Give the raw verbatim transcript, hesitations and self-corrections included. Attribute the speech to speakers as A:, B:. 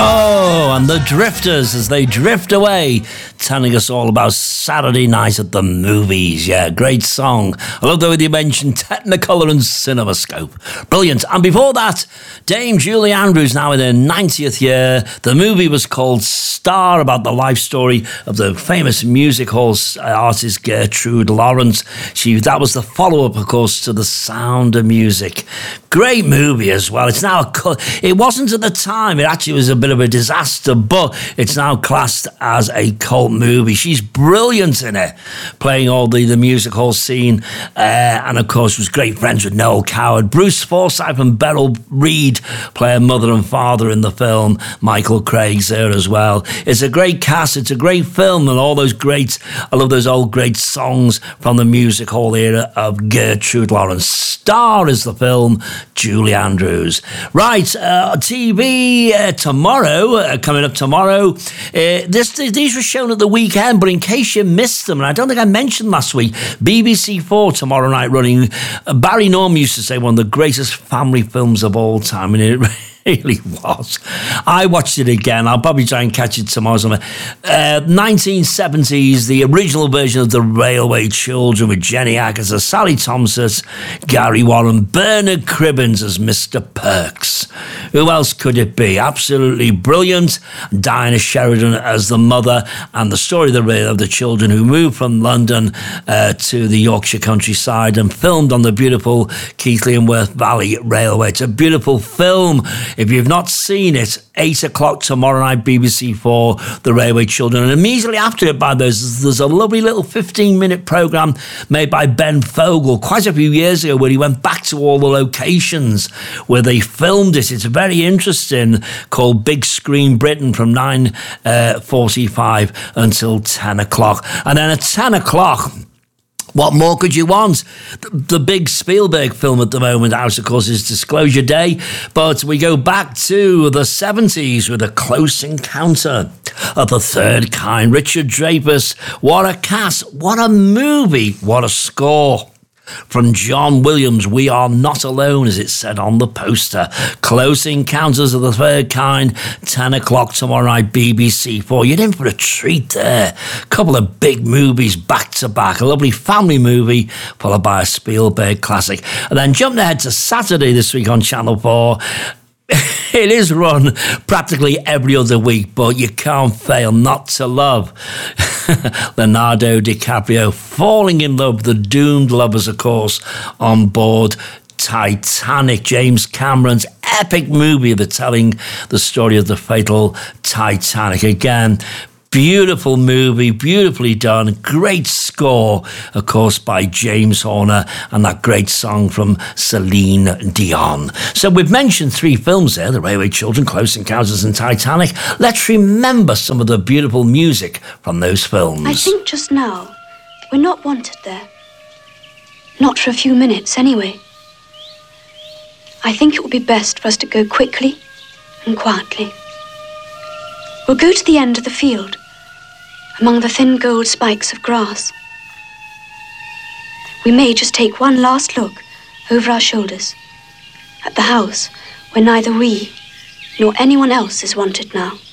A: Oh, and the Drifters as they drift away, telling us all about Saturday night at the movies. Yeah, great song. I love the way you mentioned Technicolor and CinemaScope. Brilliant. And before that, Dame Julie Andrews, now in her ninetieth year. The movie was called Star, about the life story of the famous music hall artist Gertrude Lawrence. She That was the follow-up, of course, to The Sound of Music. Great movie as well. It's now, a, it wasn't at the time, it actually was a bit of a disaster, but it's now classed as a cult movie. She's brilliant in it, playing all the, the music hall scene, uh, and of course was great friends with Noel Coward. Bruce Forsyth and Beryl Reid play mother and father in the film. Michael Craig's there as well. It's a great cast, it's a great film, and all those great, I love those old great songs from the music hall era of Gertrude Lawrence. Star is the film, Julie Andrews. Right, uh, T V uh, tomorrow, uh, coming up tomorrow. Uh, this, these were shown at the weekend, but in case you missed them, and I don't think I mentioned last week, B B C Four tomorrow night running. Uh, Barry Norman used to say one of the greatest family films of all time, and it really was. I watched it again. I'll probably try and catch it tomorrow. Uh, nineteen seventies, the original version of The Railway Children with Jenny Agutter as Sally Thompson, Gary Warren, Bernard Cribbins as Mister Perks. Who else could it be? Absolutely brilliant. Diana Sheridan as the mother, and the story of the, of the children who moved from London uh, to the Yorkshire countryside and filmed on the beautiful Keighley and Worth Valley Railway. It's a beautiful film. If you've not seen it, eight o'clock tomorrow night, B B C Four, The Railway Children. And immediately after it, by those, there's a lovely little fifteen-minute programme made by Ben Fogle quite a few years ago, where he went back to all the locations where they filmed it. It's very interesting, called Big Screen Britain, from nine forty-five until ten o'clock. And then at ten o'clock... what more could you want? The, the big Spielberg film at the moment out, of course, is Disclosure Day. But we go back to the seventies with A Close Encounter of the Third Kind. Richard Dreyfuss, what a cast, what a movie, what a score. From John Williams, We Are Not Alone, as it said on the poster. Close Encounters of the Third Kind, ten o'clock tomorrow night, B B C Four. You're in for a treat there. A couple of big movies back to back. A lovely family movie, followed by a Spielberg classic. And then jumping ahead to Saturday this week on Channel four. It is run practically every other week, but you can't fail not to love Leonardo DiCaprio falling in love with the doomed lovers, of course, on board Titanic. James Cameron's epic movie of the telling the story of the fatal Titanic. Again, beautiful movie, beautifully done, great score, of course, by James Horner, and that great song from Celine Dion. So we've mentioned three films there, The Railway Children, Close Encounters and Titanic. Let's remember some of the beautiful music from those films.
B: I think just now, we're not wanted there. Not for a few minutes, anyway. I think it would be best for us to go quickly and quietly. We'll go to the end of the field, among the thin gold spikes of grass. We may just take one last look over our shoulders at the house where neither we nor anyone else is wanted now.